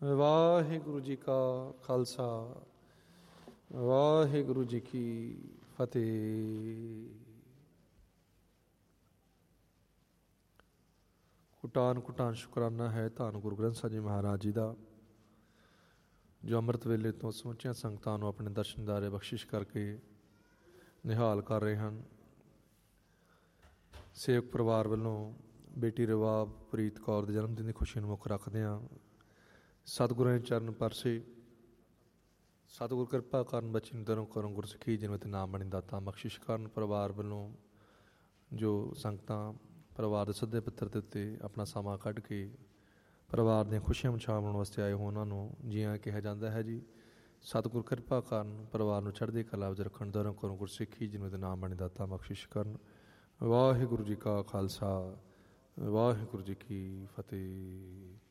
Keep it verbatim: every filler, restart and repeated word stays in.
ਵਾਹਿਗੁਰੂ ਜੀ ਕਾ ਖਾਲਸਾ, ਵਾਹਿਗੁਰੂ ਜੀ ਕੀ ਫਤਿਹ। ਕੁਟਾਨ ਕੁਟਾਨ ਸ਼ੁਕਰਾਨਾ ਹੈ ਧੰਨ ਗੁਰੂ ਗ੍ਰੰਥ ਸਾਹਿਬ ਜੀ ਮਹਾਰਾਜ ਜੀ ਦਾ, ਜੋ ਅੰਮ੍ਰਿਤ ਵੇਲੇ ਤੋਂ ਸਮੁੱਚੀਆਂ ਸੰਗਤਾਂ ਨੂੰ ਆਪਣੇ ਦਰਸ਼ਨ ਦਾਰੇ ਬਖਸ਼ਿਸ਼ ਕਰਕੇ ਨਿਹਾਲ ਕਰ ਰਹੇ ਹਨ। ਸੇਵਕ ਪਰਿਵਾਰ ਵੱਲੋਂ ਬੇਟੀ ਰਵਾਬ ਪ੍ਰੀਤ ਕੌਰ ਦੇ ਜਨਮ ਦਿਨ ਦੀ ਖੁਸ਼ੀ ਨੂੰ ਮੁੱਖ ਰੱਖਦਿਆਂ ਸਤਿਗੁਰਾਂ ਦੇ ਚਰਨ ਪਰਸੇ, ਸਤਿਗੁਰ ਕਿਰਪਾ ਕਰਨ ਬੱਚੀ ਨੂੰ ਦਰੋਂ ਕਰੋ ਗੁਰਸਿੱਖੀ ਜਨਮ ਤੇ ਨਾਮ ਬਣੀ ਦਾਤਾ ਬਖਸ਼ਿਸ਼ ਕਰਨ। ਪਰਿਵਾਰ ਵੱਲੋਂ ਜੋ ਸੰਗਤਾਂ ਪਰਿਵਾਰ ਦੇ ਸਿੱਧੇ ਪੱਥਰ ਦੇ ਉੱਤੇ ਆਪਣਾ ਸਮਾਂ ਕੱਢ ਕੇ ਪਰਿਵਾਰ ਦੀਆਂ ਖੁਸ਼ੀਆਂ ਮਛਾਉਣ ਵਾਸਤੇ ਆਏ ਹੋ, ਉਹਨਾਂ ਨੂੰ ਜੀਆਂ ਕਿਹਾ ਜਾਂਦਾ ਹੈ ਜੀ। ਸਤਿਗੁਰ ਕਿਰਪਾ ਕਰਨ ਪਰਿਵਾਰ ਨੂੰ ਚੜ੍ਹਦੀ ਕਲਾ ਵਿੱਚ ਰੱਖਣ, ਦਰੋਂ ਕਰੋ ਗੁਰਸਿੱਖੀ ਜਨਮ ਤੇ ਨਾਮ ਬਣੀ ਦਾਤਾ ਬਖਸ਼ਿਸ਼ ਕਰਨ। ਵਾਹਿਗੁਰੂ ਜੀ ਕਾ ਖਾਲਸਾ, ਵਾਹਿਗੁਰੂ ਜੀ ਕੀ ਫਤਿਹ।